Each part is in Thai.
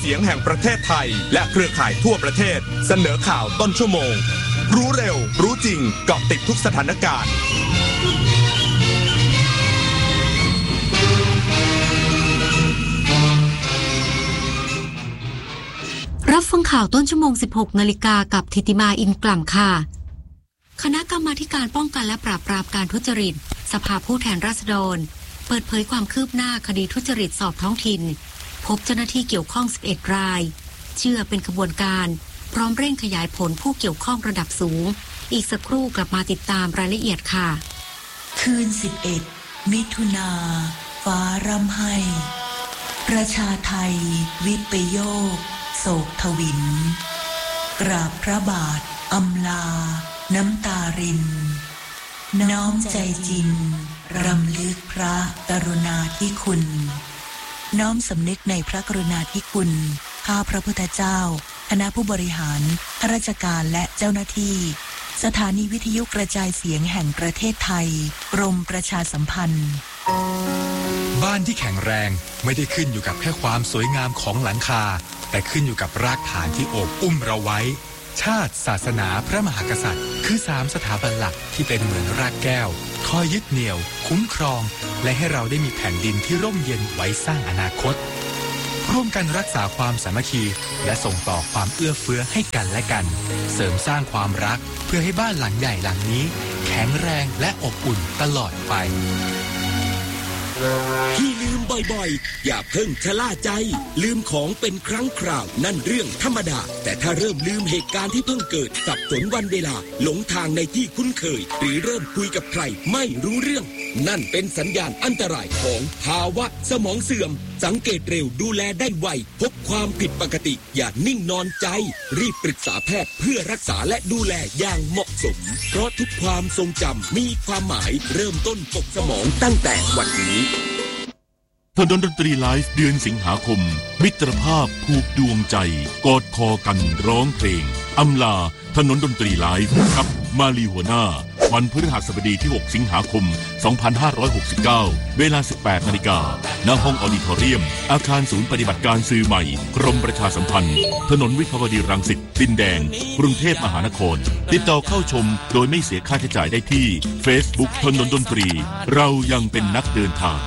เสียงแห่งประเทศไทยและเครือข่ายทั่วประเทศเสนอข่าวต้นชั่วโมงรู้เร็วรู้จริงเกาะติดทุกสถานการณ์รับฟังข่าวต้นชั่วโมง 16 นาฬิกากับธิติมาอินกล่ำค่ะคณะกรรมาธิการป้องกันและปราบปรามการทุจริตสภาผู้แทนราษฎรเปิดเผยความคืบหน้าคดีทุจริตสอบท้องถิ่นพบเจ้าหน้าที่เกี่ยวข้อง11รายเชื่อเป็นขบวนการพร้อมเร่งขยายผลผู้เกี่ยวข้องระดับสูงอีกสักครู่กลับมาติดตามรายละเอียดค่ะคืน11มิถุนาฟ้าร่ำไห้ประชาไทยวิปโยคโศกทวินกราบพระบาทอำลาน้ำตารินน้อมใจจริงรำลึกพระกรุณาธิคุณน้อมสำนึกในพระกรุณาธิคุณข้าพระพุทธเจ้าคณะผู้บริหารข้าราชการและเจ้าหน้าที่สถานีวิทยุกระจายเสียงแห่งประเทศไทยกรมประชาสัมพันธ์บ้านที่แข็งแรงไม่ได้ขึ้นอยู่กับแค่ความสวยงามของหลังคาแต่ขึ้นอยู่กับรากฐานที่โอบอุ้มเราไว้ชาติศาสนาพระมหากษัตริย์คือ3สถาบันหลักที่เป็นเหมือนรากแก้วคอยยึดเหนี่ยวคุ้มครองและให้เราได้มีแผ่นดินที่ร่มเย็นไว้สร้างอนาคตร่วมกันรักษาความสามัคคีและส่งต่อความเอื้อเฟื้อให้กันและกันเสริมสร้างความรักเพื่อให้บ้านหลังใหญ่หลังนี้แข็งแรงและอบอุ่นตลอดไปที่ลืมบ่อยๆอย่าเพิ่งชะล่าใจลืมของเป็นครั้งคราวนั่นเรื่องธรรมดาแต่ถ้าเริ่มลืมเหตุการณ์ที่เพิ่งเกิดสับสนวันเวลาหลงทางในที่คุ้นเคยหรือเริ่มคุยกับใครไม่รู้เรื่องนั่นเป็นสัญญาณอันตรายของภาวะสมองเสื่อมสังเกตเร็วดูแลได้ไวพบความผิดปกติอย่านิ่งนอนใจรีบปรึกษาแพทย์เพื่อรักษาและดูแลอย่างเหมาะสมเพราะทุกความทรงจำมีความหมายเริ่มต้นปกสมองตั้งแต่วันนี้ถนนดนตรีไลฟ์เดือนสิงหาคมมิตรภาพผูกดวงใจกอดคอกันร้องเพลงอำลาถนนดนตรีไลฟ์กับมาลีหัวหน้าวันพฤหัสบดีที่6สิงหาคม2569เวลา 18 นาฬิกาณห้องออดิทอเรียมอาคารศูนย์ปฏิบัติการสื่อใหม่กรมประชาสัมพันธ์ถนนวิภาวดีรังสิตดินแดงกรุงเทพมหานครติดต่อเข้าชมโดยไม่เสียค่าใช้จ่ายได้ที่ Facebook ถนนดนตรีเรายังเป็นนักเดินทาง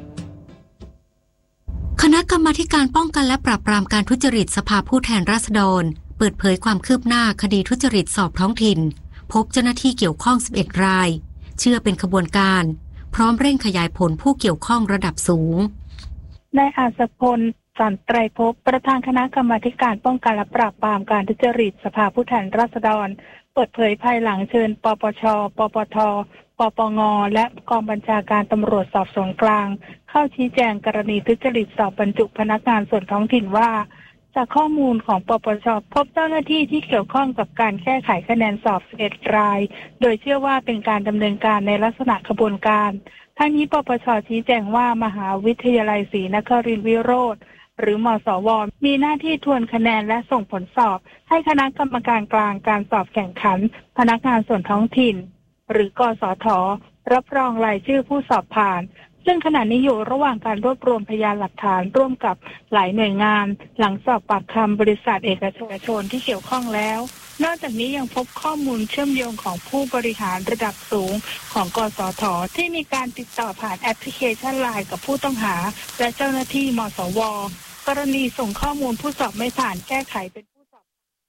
คณะกรรมาธิการป้องกันและปราบปรามการทุจริตสภาผู้แทนราษฎรเปิดเผยความคืบหน้าคดีทุจริตสอบท้องถิ่นพบเจ้าหน้าที่เกี่ยวข้อง11รายเชื่อเป็นขบวนการพร้อมเร่งขยายผลผู้เกี่ยวข้องระดับสูงนายอาสพลสันไตรภพประธานคณะกรรมาธิการป้องกันและปราบปรามการทุจริตสภาผู้แทนราษฎรเปิดเผยภายหลังเชิญปปช.ปปท.ปปง.และกองบัญชาการตำรวจสอบสวนกลางเข้าชี้แจงกรณีทุจริตสอบบรรจุพนักงานส่วนท้องถิ่นว่าจากข้อมูลของปปช.พบเจ้าหน้าที่ที่เกี่ยวข้องกับการแก้ไขคะแนนสอบ11รายโดยเชื่อว่าเป็นการดำเนินการในลักษณะขบวนการทั้งนี้ปปช.ชี้แจงว่ามหาวิทยาลัยศรีนครินทร์วิโรธหรือมสว.มีหน้าที่ทวนคะแนนและส่งผลสอบให้คณะกรรมการกลางการสอบแข่งขันพนักงานส่วนท้องถิ่นหรือกสท.รับรองรายชื่อผู้สอบผ่านซึ่งขณะนี้อยู่ระหว่างการรวบรวมพยานหลักฐานร่วมกับหลายหน่วยงานหลังสอบปากคำบริษัทเอกชนที่เกี่ยวข้องแล้วนอกจากนี้ยังพบข้อมูลเชื่อมโยงของผู้บริหารระดับสูงของกสท.ที่มีการติดต่อผ่านแอปพลิเคชัน LINE กับผู้ต้องหาและเจ้าหน้าที่มสว.กรณีส่งข้อมูลผู้สอบไม่ผ่านแก้ไขเป็นผู้สอบ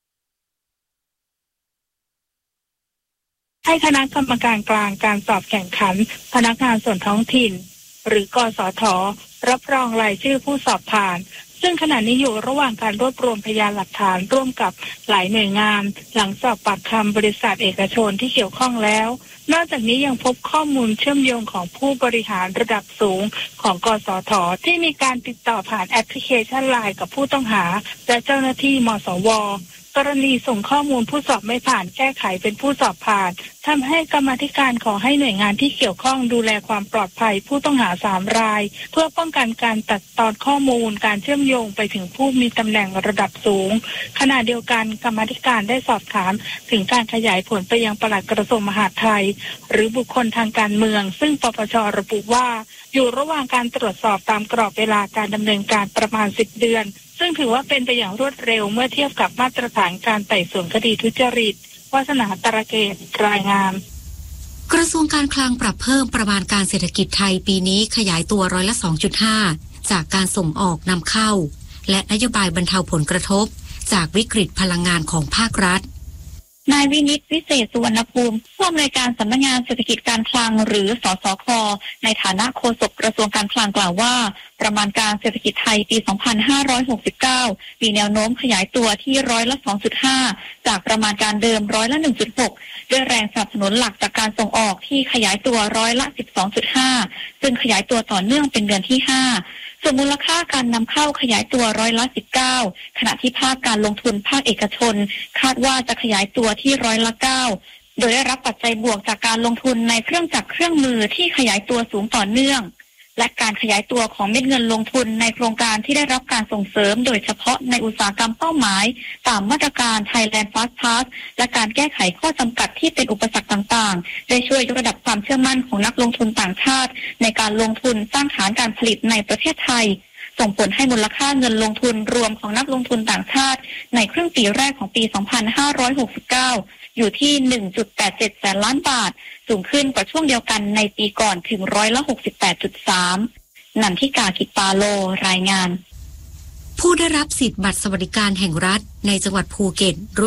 ให้คณะกรรมการกลางการสอบแข่งขันพนักงานส่วนท้องถิ่นหรือกสท.รับรองรายชื่อผู้สอบผ่านซึ่งขณะนี้อยู่ระหว่างการรวบรวมพยานหลักฐานร่วมกับหลายหน่วยงานหลังสอบปากคำบริษัทเอกชนที่เกี่ยวข้องแล้วนอกจากนี้ยังพบข้อมูลเชื่อมโยงของผู้บริหารระดับสูงของกสท.ที่มีการติดต่อผ่านแอปพลิเคชัน LINE กับผู้ต้องหาและเจ้าหน้าที่มสว.กรณีส่งข้อมูลผู้สอบไม่ผ่านแก้ไขเป็นผู้สอบผ่านทำให้กรรมาธิการขอให้หน่วยงานที่เกี่ยวข้องดูแลความปลอดภัยผู้ต้องหา3รายเพื่อป้องกันการตัดตอนข้อมูลการเชื่อมโยงไปถึงผู้มีตำแหน่งระดับสูงขณะเดียวกันกรรมาธิการได้สอบถามถึงการขยายผลไปยังปลัดกระทรวงมหาดไทยหรือบุคคลทางการเมืองซึ่งปปช.ระบุว่าอยู่ระหว่างการตรวจสอบตามกรอบเวลาการดำเนินการประมาณ10 เดือนซึ่งถือว่าเป็นไปอย่างรวดเร็วเมื่อเทียบกับมาตรฐานการไต่สวนคดีทุจริตวาสนาตระเกตรายงานกระทรวงการคลังปรับเพิ่มประมาณการเศรษฐกิจไทยปีนี้ขยายตัว2.5%จากการส่งออกนำเข้าและนโยบายบรรเทาผลกระทบจากวิกฤตพลังงานของภาครัฐนายวินิตวิเศษสุวรรณภูมิผู้อำนวยการสำนักงานเศรษฐกิจการคลังหรือสสค.ในฐานะโฆษกกระทรวงการคลังกล่าวว่าประมาณการเศรษฐกิจไทยปี 2569 มีแนวโน้มขยายตัวที่2.5%จากประมาณการเดิม1.6%ด้วยแรงสนับสนุนหลักจากการส่งออกที่ขยายตัว12.5%ซึ่งขยายตัวต่อเนื่องเป็นเดือนที่ 5ส่วนมูลค่าการนำเข้าขยายตัว19%ขณะที่ภาคการลงทุนภาคเอกชนคาดว่าจะขยายตัวที่9%โดยได้รับปัจจัยบวกจากการลงทุนในเครื่องจักรเครื่องมือที่ขยายตัวสูงต่อเนื่องและการขยายตัวของเม็ดเงินลงทุนในโครงการที่ได้รับการส่งเสริมโดยเฉพาะในอุตสาหกรรมเป้าหมายตามมาตรการ Thailand Fast Pass และการแก้ไขข้อจำกัดที่เป็นอุปสรรคต่างๆได้ช่วยยกระดับความเชื่อมั่นของนักลงทุนต่างชาติในการลงทุนสร้างฐานการผลิตในประเทศไทยส่งผลให้มูลค่าเงินลงทุนรวมของนักลงทุนต่างชาติในครึ่งปีแรกของปี 2569 อยู่ที่ 1.87 แสนล้านบาทสูงขึ้นกว่าช่วงเดียวกันในปีก่อนถึง68.3%นันทิกา กิจปาโลรายงานผู้ได้รับสิทธิบัตรสวัสดิการแห่งรัฐในจังหวัดภูเก็ต